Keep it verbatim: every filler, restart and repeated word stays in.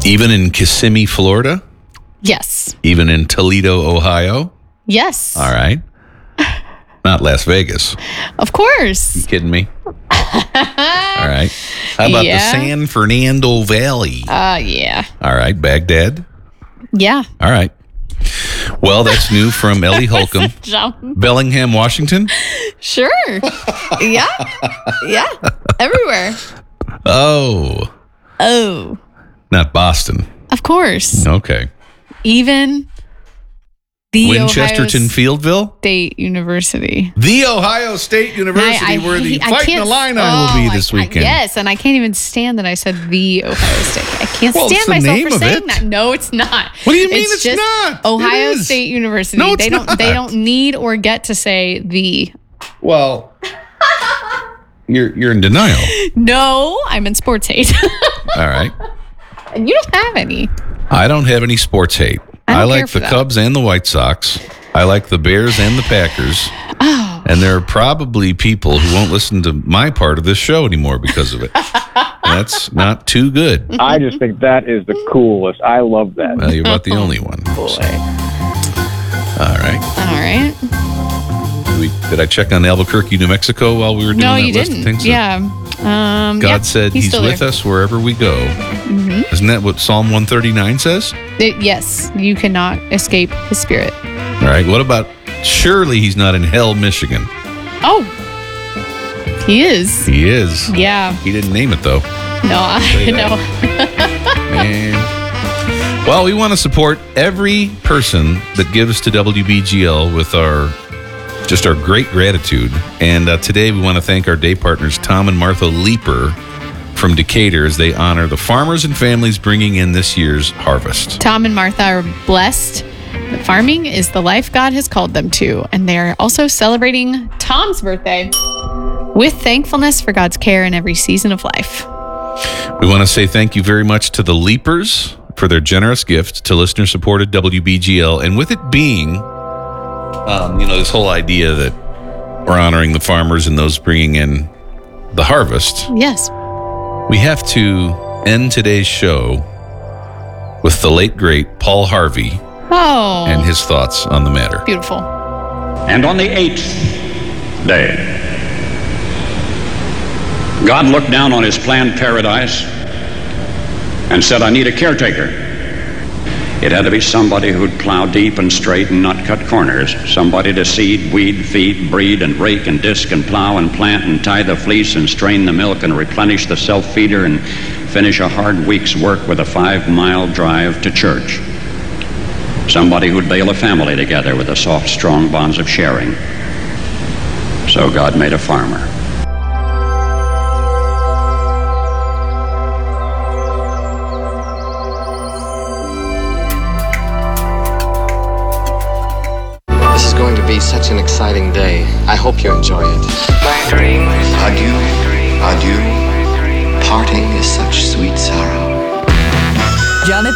Even in Kissimmee, Florida? Yes. Even in Toledo, Ohio? Yes. All right. Not Las Vegas. Of course. You kidding me? All right. How about Yeah. the San Fernando Valley? Uh, yeah. All right. Baghdad? Yeah. All right. Well, that's new from Ellie Holcomb. Jump. Bellingham, Washington? Sure. Yeah. Yeah. Everywhere. Oh. Oh. Not Boston. Of course. Okay. Even the Winchesterton, Ohio Fieldville? State University. The Ohio State University, I- I where the hate- I Fighting can't- Illini oh, will be I- this I- weekend. yes, and I can't even stand that I said the Ohio State. I can't Well, it's stand the myself name for of saying it. that. No, it's not. What do you mean it's just not? It Ohio is. State University. No, it's they don't. not. They don't need or get to say the. Well, you're you're in denial. No, I'm in sports hate, All right. and you don't have any. I don't have any sports hate. I don't I like care for the that. Cubs and the White Sox. I like the Bears and the Packers. Oh, And there are probably people who won't listen to my part of this show anymore because of it. That's not too good. I just think that is the coolest. I love that. Well, you're about the only one. boy. All right. All right. Did, we, did I check on Albuquerque, New Mexico while we were doing No, that you list didn't. of things? Yeah. Um, God yeah, said he's, still with there. us wherever we go. Mm-hmm. Isn't that what Psalm one thirty-nine says? It- yes, you cannot escape his spirit. All right. What about surely he's not in Hell, Michigan? Oh, he is. He is. Yeah. He didn't name it, though. No, I Say know. Man. Well, we want to support every person that gives to W B G L with our just our great gratitude. And uh, today we want to thank our day partners, Tom and Martha Leeper from Decatur, as they honor the farmers and families bringing in this year's harvest. Tom and Martha are blessed. that Farming is the life God has called them to, and they are also celebrating Tom's birthday with thankfulness for God's care in every season of life. We want to say thank you very much to the Leapers for their generous gift to listener-supported W B G L. And with it being, um, you know, this whole idea that we're honoring the farmers and those bringing in the harvest, Yes. we have to end today's show with the late, great Paul Harvey Oh. and his thoughts on the matter. Beautiful. And on the eighth day, God looked down on his planned paradise and said, I need a caretaker. It had to be somebody who'd plow deep and straight and not cut corners. Somebody to seed, weed, feed, breed, and rake and disc and plow and plant and tie the fleece and strain the milk and replenish the self-feeder and finish a hard week's work with a five-mile drive to church. Somebody who'd bail a family together with the soft, strong bonds of sharing. So God made a farmer. This is going to be such an exciting day. I hope you enjoy it. Adieu, adieu. Parting is such sweet sorrow. Jonathan